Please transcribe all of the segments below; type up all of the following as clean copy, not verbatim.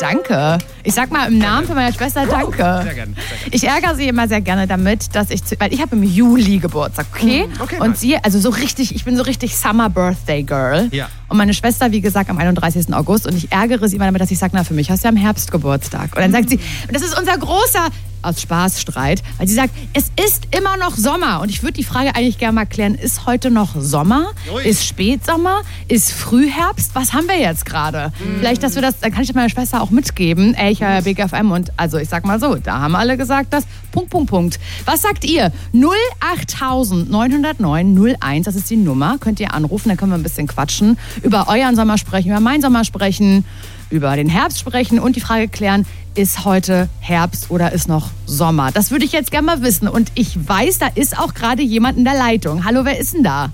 danke. Ich sag mal im Namen von meiner Schwester danke. Sehr gerne. Ich ärgere sie immer sehr gerne damit, dass weil ich habe im Juli Geburtstag, okay? Und nice. sie, also so richtig, ich bin so richtig Summer Birthday Girl. Ja. Und meine Schwester, wie gesagt, am 31. August. Und ich ärgere sie immer damit, dass ich sage, na, für mich hast du ja im Herbst Geburtstag. Und dann sagt sie, und das ist unser großer, aus Spaß, Streit, weil sie sagt, es ist immer noch Sommer. Und ich würde die Frage eigentlich gerne mal klären, ist heute noch Sommer? Ui. Ist Spätsommer? Ist Frühherbst? Was haben wir jetzt gerade? Vielleicht, dass wir das, dann kann ich das meiner Schwester auch mitgeben. Ey, ich höre ja Big FM und also ich sag mal so, da haben alle gesagt, dass Punkt. Was sagt ihr? 08909 01, das ist die Nummer. Könnt ihr anrufen, dann können wir ein bisschen quatschen. Über euren Sommer sprechen, über meinen Sommer sprechen, über den Herbst sprechen und die Frage klären, ist heute Herbst oder ist noch Sommer? Das würde ich jetzt gerne mal wissen. Und ich weiß, da ist auch gerade jemand in der Leitung. Hallo, wer ist denn da?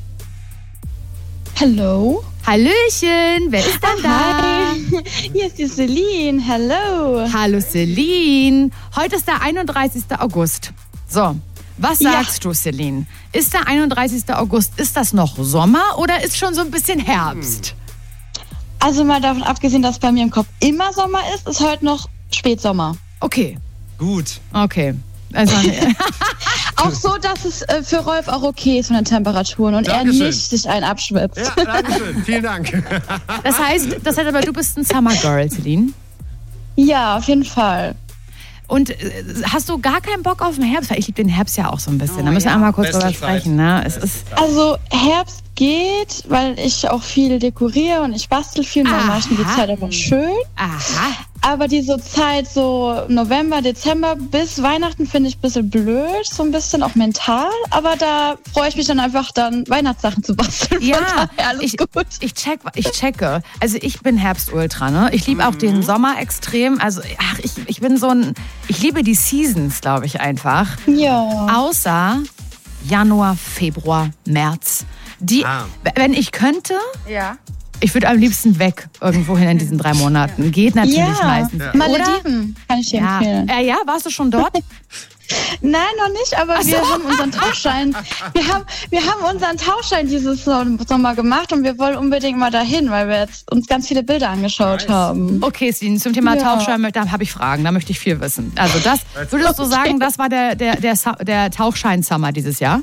Hallo. Hallöchen, wer ist denn da? Hi. Hier ist die Celine. Hallo. Hallo Celine. Heute ist der 31. August. So, was sagst du, Celine? Ist der 31. August, ist das noch Sommer oder ist schon so ein bisschen Herbst? Also mal davon abgesehen, dass bei mir im Kopf immer Sommer ist heute noch Spätsommer. Okay. Gut. Okay. Also, Auch so, dass es für Rolf auch okay ist von den Temperaturen und Dankeschön. er nicht sich einen abschwitzt. Ja, danke schön. Vielen Dank. das heißt aber, du bist ein Summer Girl, Celine. Ja, auf jeden Fall. Und hast du gar keinen Bock auf den Herbst? Weil ich liebe den Herbst ja auch so ein bisschen. Da müssen wir ja. einmal kurz Beste drüber Zeit. sprechen. Ne? Es ist Also Herbst geht, weil ich auch viel dekoriere und ich bastel viel. Dann mache ich mir die Zeit einfach schön. aha. Aber diese Zeit so November, Dezember bis Weihnachten finde ich ein bisschen blöd, so ein bisschen auch mental. Aber da freue ich mich dann einfach, dann Weihnachtssachen zu basteln. Von Ja, daher alles gut. Ich checke. Also ich bin Herbst-Ultra, ne? Ich liebe auch den Sommer extrem. Also ich bin so ich liebe die Seasons, glaube ich einfach. Ja. Außer Januar, Februar, März. Wenn ich könnte, ich würde am liebsten weg irgendwohin in diesen 3 Monaten. Geht natürlich meistens. Ja. Malediven kann ich dir empfehlen. Ja, warst du schon dort? Nein, noch nicht, aber wir haben unseren Tauschschein. Wir haben unseren Tauschschein dieses Sommer gemacht und wir wollen unbedingt mal dahin, weil wir jetzt uns ganz viele Bilder angeschaut haben. Okay, Celine, zum Thema Tauchschein, da habe ich Fragen, da möchte ich viel wissen. Also würdest du sagen, das war der Tauchschein-Summer dieses Jahr?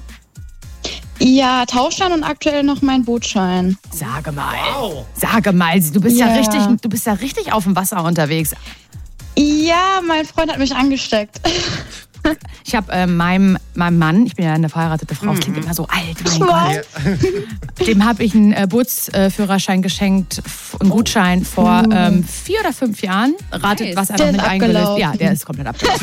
Ja, Tauschschein und aktuell noch mein Bootschein. Sage mal. Wow. Sage mal, du bist ja richtig auf dem Wasser unterwegs. Ja, mein Freund hat mich angesteckt. Ich habe meinem Mann, ich bin ja eine verheiratete Frau, das klingt immer so alt, mein Gott. Dem habe ich einen Bootsführerschein geschenkt, einen Gutschein vor 4 oder 5 Jahren. Ratet, was er noch nicht eingelöst. Ja, der ist komplett abgelaufen.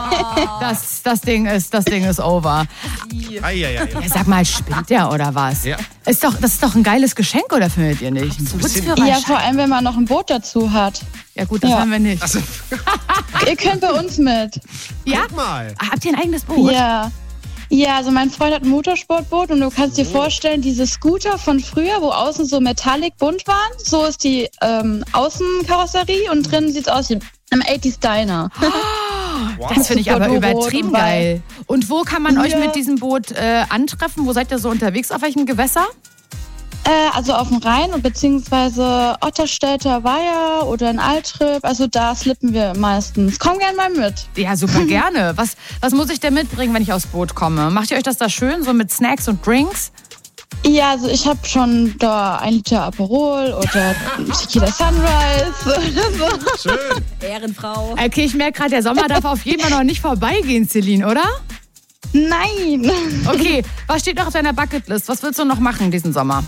Das Ding ist over. Ja, sag mal, spinnt der oder was? Ja. Das ist doch ein geiles Geschenk, oder findet ihr nicht? Ein Bootsführerschein. Ja, vor allem, wenn man noch ein Boot dazu hat. Ja gut, das haben wir nicht. Also, Ihr könnt bei uns mit. Ja? guck mal. Habt ihr ein eigenes Boot? Ja. Ja, also mein Freund hat ein Motorsportboot und du kannst dir vorstellen, diese Scooter von früher, wo außen so metallic bunt waren, so ist die Außenkarosserie und drinnen sieht es aus wie im 80s Diner. Das finde ich aber Bordeaux übertrieben und geil. Und wo kann man euch mit diesem Boot antreffen? Wo seid ihr so unterwegs? Auf welchem Gewässer? Also auf dem Rhein und beziehungsweise Otterstädter Weiher oder in Altrip. Also da slippen wir meistens. Komm gern mal mit. Ja, super gerne. Was muss ich denn mitbringen, wenn ich aufs Boot komme? Macht ihr euch das da schön, so mit Snacks und Drinks? Ja, also ich habe schon da 1 Liter Aperol oder Tequila Sunrise oder so. Schön. Ehrenfrau. Okay, ich merke gerade, der Sommer darf auf jeden Fall noch nicht vorbeigehen, Celine, oder? Nein. Okay, was steht noch auf deiner Bucketlist? Was willst du noch machen diesen Sommer?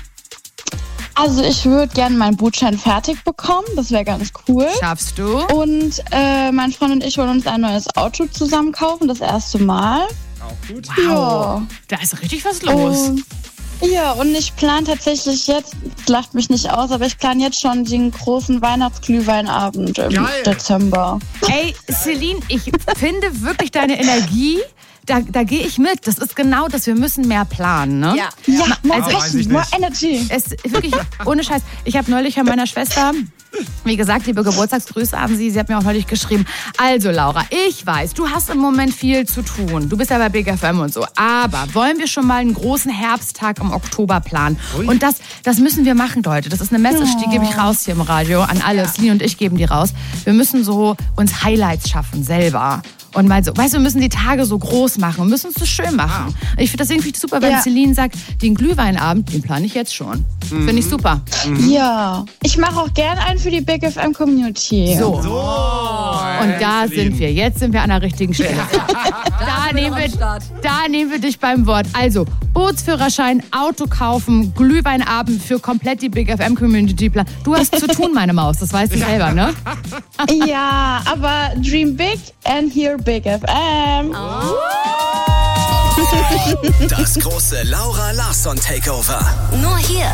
Also ich würde gerne meinen Bootschein fertig bekommen. Das wäre ganz cool. Schaffst du? Und mein Freund und ich wollen uns ein neues Auto zusammen kaufen, das erste Mal. Auch gut. Wow, da ist richtig was los. Und ich plane tatsächlich jetzt, lacht mich nicht aus, aber ich plane jetzt schon den großen Weihnachtsglühweinabend im Dezember. Ey, Celine, ich finde wirklich deine Energie, da gehe ich mit. Das ist genau das, wir müssen mehr planen, ne? Ja, more Also, passion, more energy. Es wirklich, ohne Scheiß. Ich habe neulich von meiner Schwester Wie gesagt, liebe Geburtstagsgrüße an Sie. Sie hat mir auch neulich geschrieben. Also Laura, ich weiß, du hast im Moment viel zu tun. Du bist ja bei Big FM und so. Aber wollen wir schon mal einen großen Herbsttag im Oktober planen? Ui. Und das müssen wir machen, Leute. Das ist eine Message, die gebe ich raus hier im Radio an alle. Celine und ich geben die raus. Wir müssen so uns Highlights schaffen, selber. Und mal so, weißt du, wir müssen die Tage so groß machen und müssen es so schön machen. Ich finde das irgendwie super, wenn Celine sagt, den Glühweinabend, den plane ich jetzt schon. Finde ich super. Ja, ich mache auch gerne einen für die Big FM Community. So. Und da sind wir. Jetzt sind wir an der richtigen Stelle. Da nehmen wir dich beim Wort. Also, Bootsführerschein, Auto kaufen, Glühweinabend für komplett die Big FM Community. Du hast zu tun, meine Maus. Das weißt du selber, ne? Ja, aber dream big and hear Big FM. Oh. Das große Laura Larsson Takeover. Nur hier.